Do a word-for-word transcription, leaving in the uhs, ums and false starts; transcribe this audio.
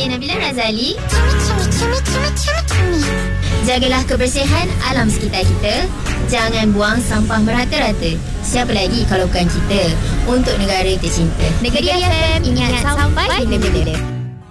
saya Nabila Razali. Jagalah kebersihan alam sekitar kita. Jangan buang sampah merata-rata. Siapa lagi kalau bukan kita, untuk negara tercinta. Negeri F M, ingat sampai bila-bila.